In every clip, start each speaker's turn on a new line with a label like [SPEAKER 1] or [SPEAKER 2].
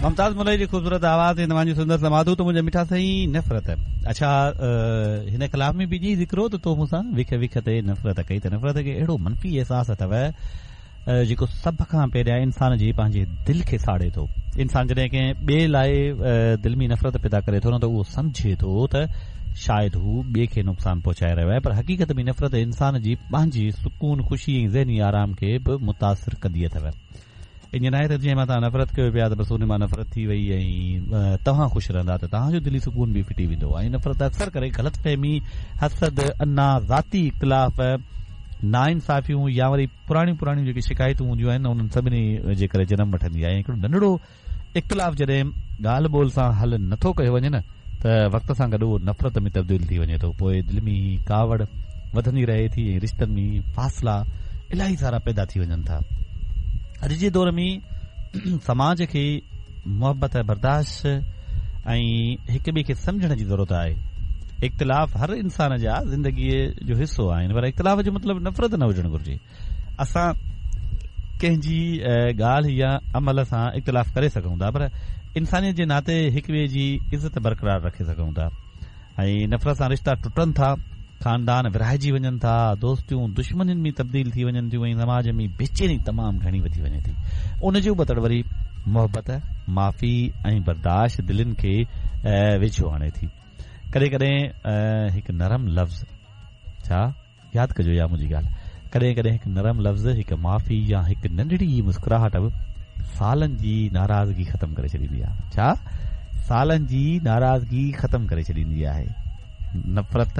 [SPEAKER 1] मुमताज़ मुलई जी ख़ूबसूरत आवाज़ ऐं तव्हांजी सुंदर समाधू तो मुंहिंजा मिठा साईं नफ़रत। अच्छा, हिन कलाम में बि ईअं ज़िक्र हो त तो मूंसां विख विख ते नफ़रत कई त नफ़रत खे अहिड़ो मनफ़ी अहसास अथव जेको सभ खां पहिरियां इंसान जी पंहिंजे दिलि खे साड़े थो। इंसान जॾहिं कंहिं ॿिए लाइ दिलि में नफ़रत पैदा करे थो न त उहो सम्झे थो त शायदि हू ॿिए खे नुक़सान पहुचाए रहियो आहे, पर हक़ीक़त में नफ़रत इंसान जी पंहिंजी सुकून ख़ुशी ऐं ज़हनी आराम खे बि मुतासिर कंदी अथव। ईअं न आहे त जीअं मां तव्हां नफ़रत कयो पिया त बसि उन मां नफ़रत थी वई ऐं तव्हां ख़ुशि रहंदा त तव्हांजो दिली सुकून बि फिटी वेंदो। ऐं नफ़रत अक्सर करे ग़लतफ़हमी, हसद, अना, ज़ाती इख़्तिलाफ़, नाइंसाफ़ियूं या वरी पुराणियूं जेके शिकायतूं हूंदियूं आहिनि उन्हनि सभिनी जे करे जनम वठंदी आहे। हिकिड़ो नंढड़ो इख़्तिलाफ़ जॾहिं ॻाल्हि ॿोल सां हल नथो कयो वञे न त वक़्त सां गॾु उहो नफ़रत में तब्दील थी वञे थो। पोइ दिलि में कावड़ वधंदी रहे थी ऐं रिश्तनि में फ़ासिला इलाही सारा पैदा थी वञनि था। अॼु जे दौर में समाज खे मुहबत, बर्दाश्त ऐं हिक ॿिए खे सम्झण जी ज़रूरत आहे। इख़्तिलाफ़ हर इंसान जा ज़िंदगीअ जो हिसो आहिनि, पर इख़्तिलाफ़ जो मतिलबु नफ़रत न हुजणु घुरिजे। असां कंहिंजी ॻाल्हि या अमल सां इख़्तिलाफ़ करे सघूं था, पर इंसानियत जे नाते हिक ॿिए जी इज़त बरक़रार रखे सघूं था। ऐं नफ़रत सां रिश्ता टुटनि था, खानदान विरहाइजी वञनि था, दोस्तियूं दुश्मनियुनि में तब्दील थी वञनि थियूं ऐं समाज में बेचैनी तमामु घणी वधी वञे थी। उन जो बतड़ वरी मुहबत, माफ़ी ऐं बर्दाश्त दिलनि खे वेझो आणे थी। कॾहिं कॾहिं हिकु नरम लफ़्ज़, छा यादि कजो या मुंहिंजी ॻाल्हि, कॾहिं कॾहिं हिकु नरम लफ़्ज़, हिकु माफ़ी या हिकु नंढड़ी मुस्कुराहट बि सालनि जी नाराज़गी ख़तमु करे छॾींदी आहे। छा? सालनि जी नाराज़गी ख़तमु करे छॾींदी आहे। नफ़रत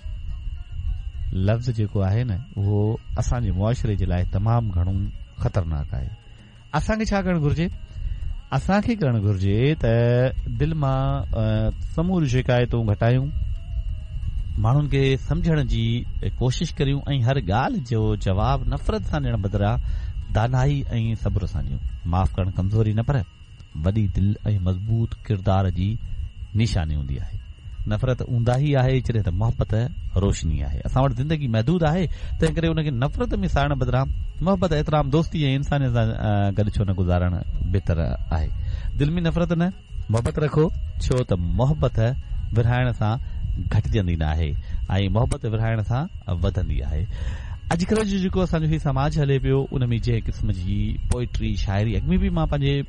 [SPEAKER 1] लफ़्ज़ जेको आहे न उहो असांजे मुआशिरे जे लाइ तमामु घणो ख़तरनाक आहे। असांखे छा करणु घुरिजे? असांखे करणु घुरिजे त दिलि मां समूरियूं शिकायतूं घटायूं, माण्हुनि खे सम्झण जी कोशिशि करियूं ऐं हर ॻाल्हि जो जवाबु नफ़रत सां ॾियण बदिरां दानाई ऐं सब्र सां ॾियूं। माफ़ करणु कमज़ोरी न, पर वॾी दिलि ऐं मज़बूत किरदार जी निशानी हूंदी आहे। नफ़रत ऊंदाही आहे, जॾहिं त मुहबत रोशनी आहे। असां वटि ज़िंदगी महदूद आहे, तंहिं करे हुनखे नफ़रत में साड़ण बदिरां मुहबत, एतिराम, दोस्ती ऐं इंसानियत सां गॾु छो न गुज़ारणु बहितर आहे। दिलि में नफ़रत न, मुहबत रखो, छो त मुहबत विरहाइण सां घटिजंदी न आहे ऐं मुहबत विरहाइण सां वधंदी आहे। अॼुकल्ह जो जेको असांजो ही समाज हले पियो उन में जंहिं क़िस्म जी पोइट्री, शाइरी, अॻु में बि मां पंहिंजे